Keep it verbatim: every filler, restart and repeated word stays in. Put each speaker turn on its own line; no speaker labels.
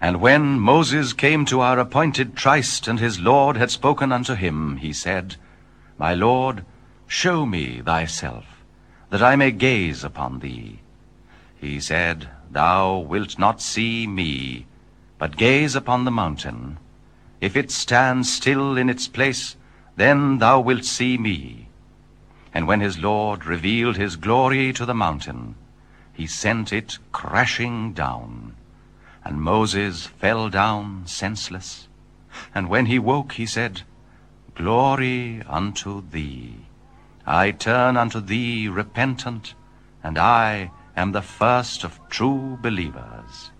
And when Moses came to our appointed tryst, and his Lord had spoken unto him, he said, My Lord, show me thyself, that I may gaze upon thee. He said, Thou wilt not see me, but gaze upon the mountain. If it stand still in its place, then thou wilt see me. And when his Lord revealed his glory to the mountain, he sent it crashing down. And Moses fell down senseless. And when he woke, he said, Glory unto thee. I turn unto thee repentant, and I am the first of true believers.